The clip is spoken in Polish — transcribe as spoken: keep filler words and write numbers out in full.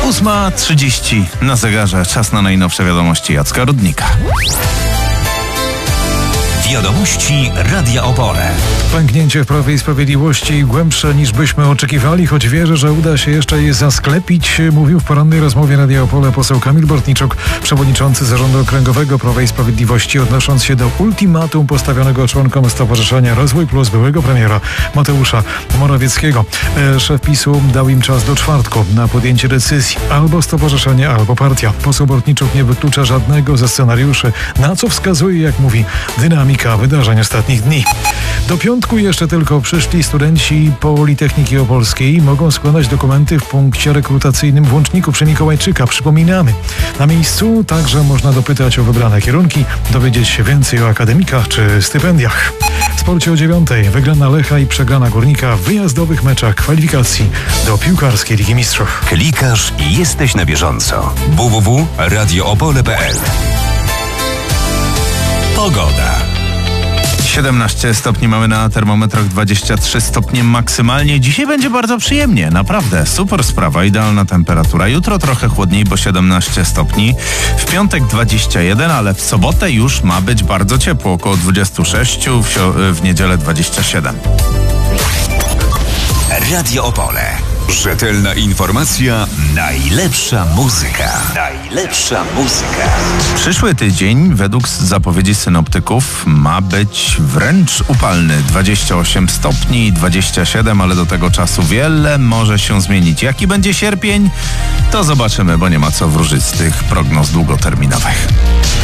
ósma trzydzieści na zegarze. Czas na najnowsze wiadomości Jacka Rudnika. Wiadomości Radia Opole. Pęknięcie w Prawie i Sprawiedliwości głębsze niż byśmy oczekiwali, choć wierzę, że uda się jeszcze je zasklepić, mówił w porannej rozmowie Radia Opole poseł Kamil Bortniczuk, przewodniczący Zarządu Okręgowego Prawa i Sprawiedliwości, odnosząc się do ultimatum postawionego członkom Stowarzyszenia Rozwój Plus byłego premiera Mateusza Morawieckiego. Szef PiSu dał im czas do czwartku na podjęcie decyzji, albo stowarzyszenie, albo partia. Poseł Bortniczuk nie wyklucza żadnego ze scenariuszy, na co wskazuje, jak mówi, dynamika wydarzeń ostatnich dni. Do piątku jeszcze tylko przyszli studenci Politechniki Opolskiej mogą składać dokumenty w punkcie rekrutacyjnym w Łączniku przy Mikołajczyka. Przypominamy, na miejscu także można dopytać o wybrane kierunki, dowiedzieć się więcej o akademikach czy stypendiach. W sporcie o dziewiątej wygrana Lecha i przegrana Górnika w wyjazdowych meczach kwalifikacji do piłkarskiej Ligi Mistrzów. Klikasz i jesteś na bieżąco. w w w kropka radio opole kropka p l. Pogoda. siedemnaście stopni mamy na termometrach, dwadzieścia trzy stopnie maksymalnie. Dzisiaj będzie bardzo przyjemnie, naprawdę. Super sprawa, idealna temperatura. Jutro trochę chłodniej, bo siedemnaście stopni. W piątek dwadzieścia jeden, ale w sobotę już ma być bardzo ciepło, około dwadzieścia sześć, w, sio- w niedzielę dwadzieścia siedem. Radio Opole. Rzetelna informacja, najlepsza muzyka. Najlepsza muzyka. Przyszły tydzień, według zapowiedzi synoptyków, ma być wręcz upalny. dwadzieścia osiem stopni, dwadzieścia siedem, ale do tego czasu wiele może się zmienić. Jaki będzie sierpień, to zobaczymy, bo nie ma co wróżyć z tych prognoz długoterminowych.